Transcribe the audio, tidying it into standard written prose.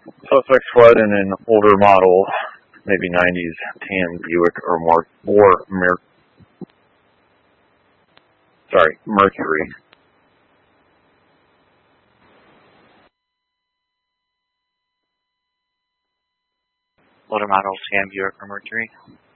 Suspects fled in an older model, maybe 90s tan Buick Mercury. Older model, Sam Buick or Mercury.